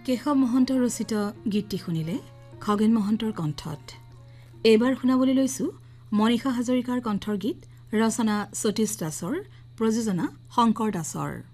কেশৱ মহন্ত ৰচিত গীতটি শুনিলে খগেন মহন্তৰ কণ্ঠত। এইবাৰ শুনাবলৈ লৈছো মনিষা হাজৰিকাৰ কণ্ঠৰ গীত, ৰচনা সতীশ দাসৰ, প্ৰযোজনা শংকৰ দাসৰ।